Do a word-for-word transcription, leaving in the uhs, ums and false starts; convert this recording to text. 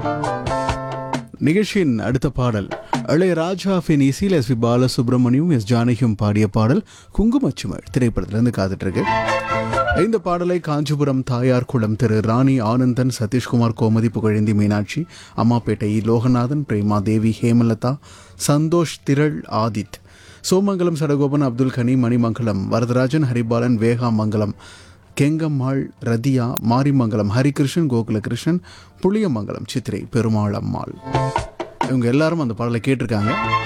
நிகழ்ச்சியின் அடுத்த பாடல் இளையராஜாவின் இசையில் எஸ் பி பாலசுப்ரமணியும் எஸ் ஜானகியும் பாடிய பாடல் குங்குமச்சிமிழ் திரைப்படத்திலிருந்து காத்துட்டு இருக்கு. இந்த பாடலை காஞ்சிபுரம் தாயார் குளம் திரு ராணி ஆனந்தன், சதீஷ்குமார், கோமதி, புகழேந்தி, மீனாட்சி, அம்மாப்பேட்டை லோகநாதன், பிரேமா தேவி, ஹேமலதா, சந்தோஷ், திரள், ஆதித், சோமங்கலம், சடகோபன், அப்துல் கனி, மணிமங்கலம், வரதராஜன், ஹரிபாலன், வேகாமங்கலம், கெங்கம்மாள், ரதியா, மாரிமங்கலம், ஹரிகிருஷ்ணன், கோகுலகிருஷ்ணன், புளியமங்கலம், சித்திரை, பெருமாள் அம்மாள், இவங்க எல்லாரும் அந்த பாடலை கேட்டிருக்காங்க.